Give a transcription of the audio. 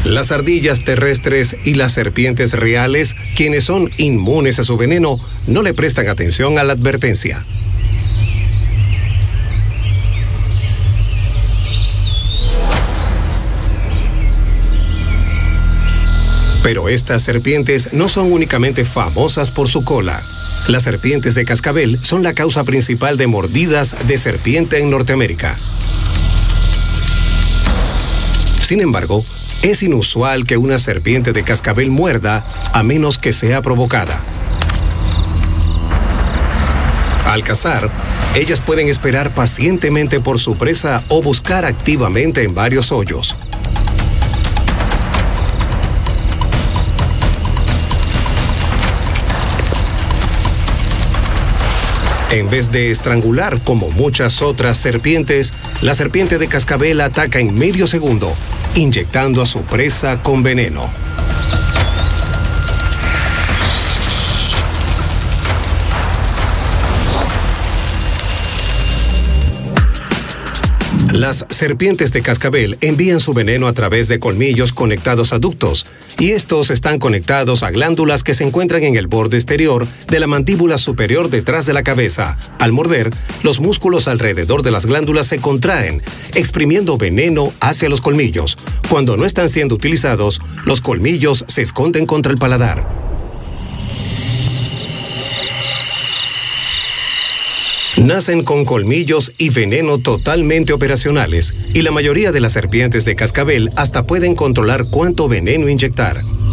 Las ardillas terrestres y las serpientes reales, quienes son inmunes a su veneno, no le prestan atención a la advertencia. Pero estas serpientes no son únicamente famosas por su cola. Las serpientes de cascabel son la causa principal de mordidas de serpiente en Norteamérica. Sin embargo, es inusual que una serpiente de cascabel muerda a menos que sea provocada. Al cazar, ellas pueden esperar pacientemente por su presa o buscar activamente en varios hoyos. En vez de estrangular como muchas otras serpientes, la serpiente de cascabel ataca en medio segundo, inyectando a su presa con veneno. Las serpientes de cascabel envían su veneno a través de colmillos conectados a ductos, y estos están conectados a glándulas que se encuentran en el borde exterior de la mandíbula superior detrás de la cabeza. Al morder, los músculos alrededor de las glándulas se contraen, exprimiendo veneno hacia los colmillos. Cuando no están siendo utilizados, los colmillos se esconden contra el paladar. Nacen con colmillos y veneno totalmente operacionales, y la mayoría de las serpientes de cascabel hasta pueden controlar cuánto veneno inyectar.